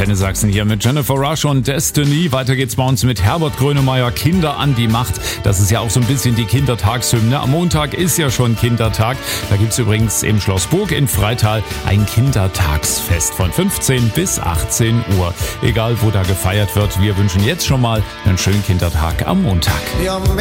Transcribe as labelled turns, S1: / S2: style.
S1: Antenne Sachsen hier mit Jennifer Rush und Destiny. Weiter geht's bei uns mit Herbert Grönemeyer, Kinder an die Macht. Das ist ja auch so ein bisschen die Kindertagshymne. Am Montag ist ja schon Kindertag. Da gibt's übrigens im Schloss Burg in Freital ein Kindertagsfest von 15 bis 18 Uhr. Egal, wo da gefeiert wird, wir wünschen jetzt schon mal einen schönen Kindertag am Montag.
S2: Ja,